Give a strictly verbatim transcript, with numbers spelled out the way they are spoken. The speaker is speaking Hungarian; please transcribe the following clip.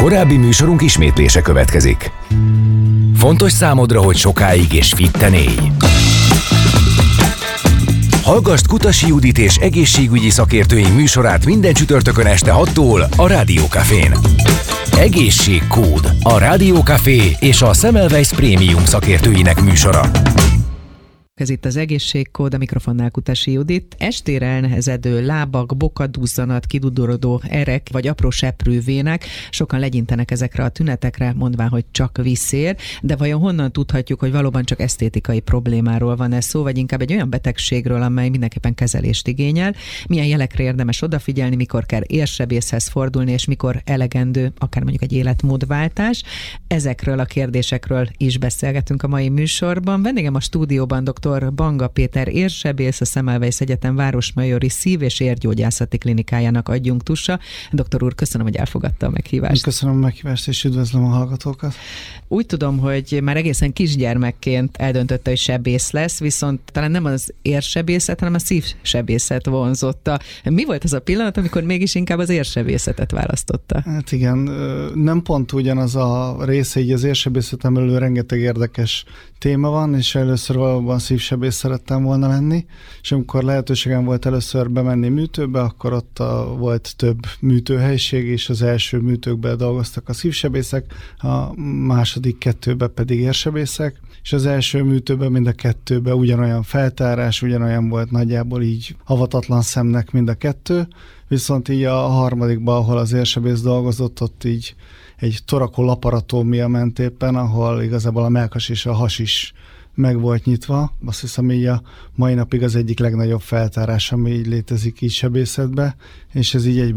Korábbi műsorunk ismétlése következik. Fontos számodra, hogy sokáig és fitten élj. Hallgasd Kutasi Judit és egészségügyi szakértői műsorát minden csütörtökön este hattól a Rádió Cafén. Egészségkód, a Rádió Café és a Semmelweis Prémium szakértőinek műsora. Ez itt az Egészségkód, a mikrofonnál Kutasi Judit. Estére elnehezedő lábak, bokadúzzanat, kidudorodó erek vagy apró seprővének. Sokan legyintenek ezekre a tünetekre, mondván, hogy csak viszér, de vajon honnan tudhatjuk, hogy valóban csak esztétikai problémáról van ez szó, vagy inkább egy olyan betegségről, amely mindenképpen kezelést igényel? Milyen jelekre érdemes odafigyelni, mikor kell érsebészhez fordulni, és mikor elegendő, akár mondjuk egy életmódváltás? Ezekről a kérdésekről is beszélgetünk a mai műsorban. Vendégem a stúdióban dr. Banga Péter érsebész, a Semmelweis Egyetem Városmajori Szív- és Érgyógyászati Klinikájának adjunktusa. Doktor úr, köszönöm, hogy elfogadta a meghívást. Köszönöm a meghívást, és üdvözlöm a hallgatókat. Úgy tudom, hogy már egészen kisgyermekként eldöntötte, hogy sebész lesz, viszont talán nem az érsebészet, hanem a szívsebészet vonzotta. Mi volt az a pillanat, amikor mégis inkább az érsebészetet választotta? Hát igen, nem pont ugyanaz a része, így az érsebészeten belül rengeteg érdekes téma van, és először valóban szívsebész szerettem volna lenni, és amikor lehetőségem volt először bemenni műtőbe, akkor ott a, volt több műtőhelység, és az első műtőkben dolgoztak a szívsebészek, a második kettőben pedig érsebészek, és az első műtőben mind a kettőben ugyanolyan feltárás, ugyanolyan volt nagyjából így avatatlan szemnek mind a kettő, viszont így a harmadikban, ahol az érsebész dolgozott, ott így egy torakolaparotómia ment éppen, ahol igazából a mellkas és a has is meg volt nyitva. Azt hiszem, így a mai napig az egyik legnagyobb feltárás, ami így létezik így sebészetben, és ez így egy